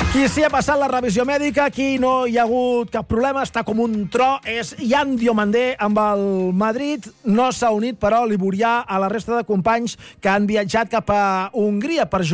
Qui sí ha passat la revisió mèdica, aquí no hi ha hagut cap problema, està com un tro, és Yan Diomandé amb el Madrid. No s'ha unit, però, l'Iborià a la resta de companys que han viatjat cap a Hongria per jugar